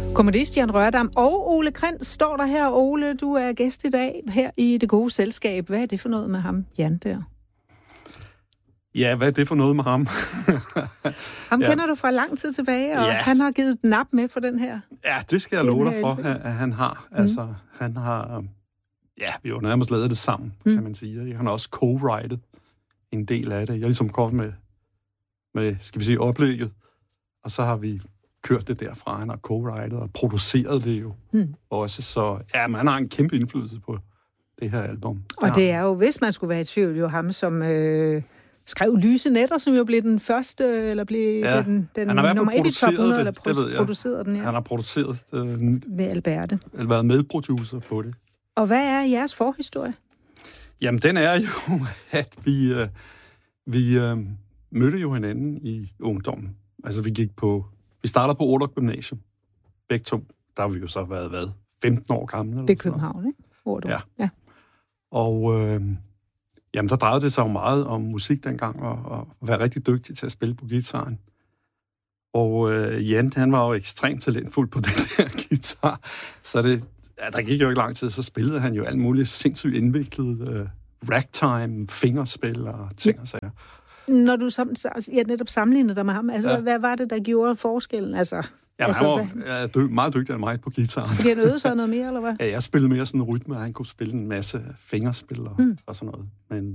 Komponist Jan Rørdam og Ole Krentz står der her. Ole, du er gæst i dag her i Det Gode Selskab. Hvad er det for noget med ham, Jan, der? Ja, hvad er det for noget med ham? Ham kender du fra lang tid tilbage, og han har givet et nap med på den her. Ja, det skal jeg love dig for, at han har. Altså, han har... Ja, vi har jo nærmest lavet det sammen, kan man sige. Han har også co-writet en del af det. Jeg er ligesom kommet med, skal vi sige, oplægget. Og så har vi kørt det derfra. Han har co-writet og produceret det jo også. Så ja, man har en kæmpe indflydelse på det her album. Og det er jo, hvis man skulle være i tvivl, jo ham, som skrev Lyse Nætter, som jo blev den første, eller blev den nummer 1 i top 100, eller producerede den her. Han har produceret med Alberte. Eller været medproducer på det. Og hvad er jeres forhistorie? Jamen, den er jo, at vi mødte jo hinanden i ungdommen. Altså, vi starter på Ordrup Gymnasium. Begge to. Der har vi jo så været 15 år gamle. Det er København, ikke? Ordrup. Ja. Og jamen, der drejede det sig jo meget om musik dengang, og være rigtig dygtig til at spille på guitaren. Og Jan, han var jo ekstremt talentfuld på den der guitar. Så der gik jo ikke lang tid, så spillede han jo alt muligt sindssygt indviklet ragtime, fingerspil og ting og sager. Når du netop sammenlignede dig med ham, altså, hvad var det, der gjorde forskellen? Han var meget dygtig af mig på guitar. Fordi han øvede sig noget mere, eller hvad? Ja, jeg spillede mere sådan en rytme, og han kunne spille en masse fingerspil og sådan noget. Men,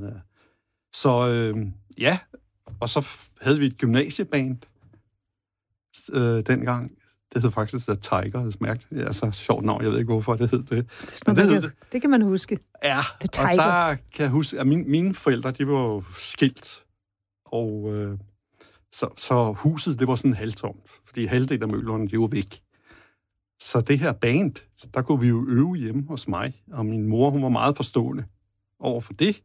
og så havde vi et gymnasieband dengang. Det hed faktisk The Tigers, mærkt. Det er så sjovt navn, jeg ved ikke, hvorfor det hed det. Det kan man huske. Ja, og der kan jeg huske, at mine forældre, de var jo skilt. Og så huset, det var sådan halvtomt, fordi halvdelen af møblerne, de var væk. Så det her band, der kunne vi jo øve hjemme hos mig, og min mor, hun var meget forstående over for det.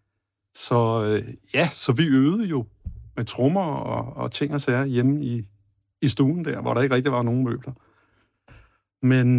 Så vi øvede jo med trommer og ting og sager hjemme i stuen der, hvor der ikke rigtig var nogen møbler. Men,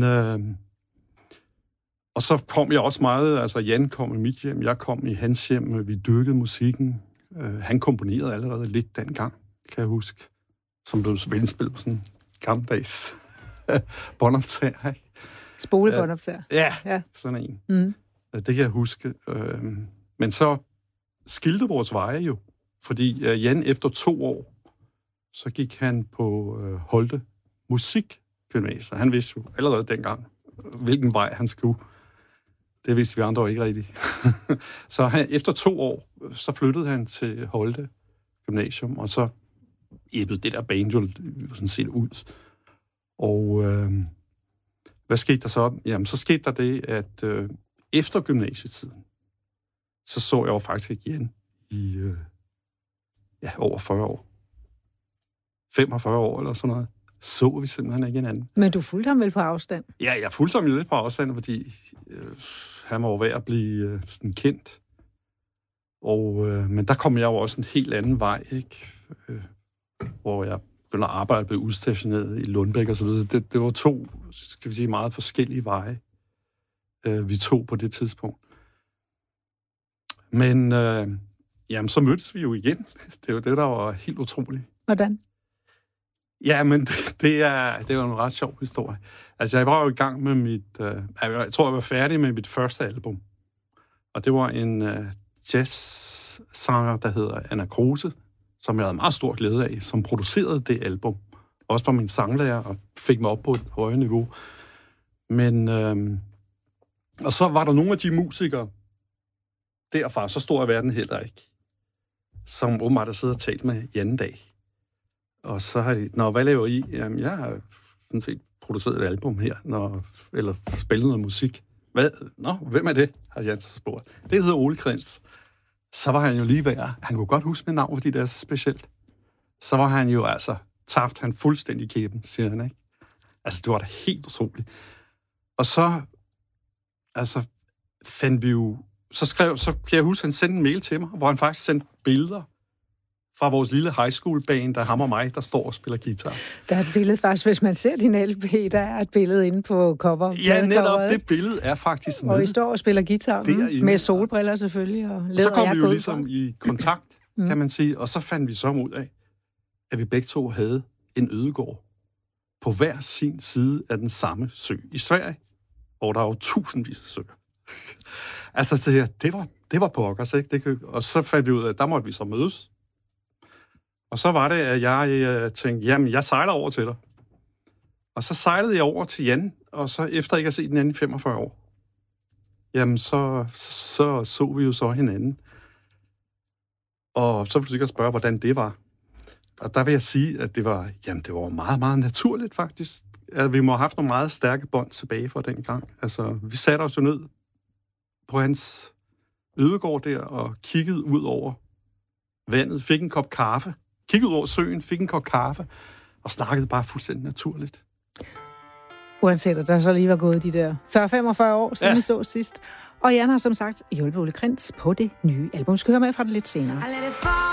og så kom jeg også meget, altså Jan kom i mit hjem, jeg kom i hans hjem, vi dyrkede musikken. Han komponerede allerede lidt dengang, kan jeg huske, som blev spillet på sådan en gammeldags båndoptager, ikke? Spolebåndoptager. Ja, sådan en. Mm. Det kan jeg huske. Men så skilte vores veje jo, fordi Jan efter 2 år, så gik han på Holte Musikgymnasium. Han vidste jo allerede dengang, hvilken vej han skulle. Det vidste vi andre ikke rigtigt. Så efter 2 år, så flyttede han til Holte Gymnasium, og så æbbede det der band jo sådan set ud. Og hvad skete der så? Jamen, så skete der det, at efter gymnasietiden, så jeg jo faktisk igen i over 40 år. 45 år eller sådan noget. Så vi simpelthen ikke hinanden. Men du fulgte ham vel på afstand? Ja, jeg fulgte ham jo lidt på afstand, fordi han var jo ved at blive sådan kendt. Men der kom jeg jo også en helt anden vej, ikke? Hvor jeg begyndte at arbejde, blev udstationeret i Lundbæk og så videre. Det var 2, skal vi sige, meget forskellige veje, vi tog på det tidspunkt. Men jamen, så mødtes vi jo igen. Det var det, der var helt utroligt. Hvordan? Ja, men det er jo en ret sjov historie. Altså, jeg var jo i gang med jeg tror, jeg var færdig med mit første album. Og det var en jazzsanger, der hedder Anna Kruse, som jeg havde meget stor glæde af, som producerede det album. Også fra min sanglærer, og fik mig op på et højere niveau. Men, og så var der nogle af de musikere derfra, så stor er verden heller ikke, som åbenbart har siddet og talt med Jan dag. Og så har de, hvad laver I? Jamen, jeg har sådan set produceret et album her, eller spillet noget musik. Hvem er det? Har Jan så spurgt. Det hedder Ole Krentz. Så var han jo lige værd. Han kunne godt huske mit navn, fordi det er så specielt. Så var han jo tabt han fuldstændig kæben, siger han, ikke? Altså, det var da helt utroligt. Og så, fandt vi jo, så kan jeg huske, han sendte en mail til mig, hvor han faktisk sendte billeder fra vores lille high school band, der ham og mig, der står og spiller guitar. Der er et billede faktisk, hvis man ser din LP, der er et billede inde på cover. Ja, netop, det billede er faktisk med. Og I står og spiller guitar med solbriller selvfølgelig. Og så kom vi jo ligesom i kontakt, kan man sige, og så fandt vi så ud af, at vi begge to havde en ødegård på hver sin side af den samme sø. I Sverige, hvor der er jo tusindvis af søer. Altså, så det var pokkers, ikke? Og så fandt vi ud af, at der måtte vi så mødes. Og så var det, at jeg tænkte, jamen, jeg sejler over til dig. Og så sejlede jeg over til Jan, og så efter ikke at se den anden i 45 år, jamen, så vi jo så hinanden. Og så vil du sikkert spørge, hvordan det var. Og der vil jeg sige, at det var meget, meget naturligt, faktisk. At vi må have haft nogle meget stærke bånd tilbage fra den gang. Altså, vi satte os jo ned på hans ødegård der, og kiggede ud over vandet, fik en kop kaffe, kiggede ud over søen, fik en kop kaffe, og snakkede bare fuldstændig naturligt. Uanset at der så lige var gået de der 40-45 år, siden vi så sidst. Og Jan har som sagt hjulpet Ole Krentz på det nye album. Vi skal høre med fra det lidt senere.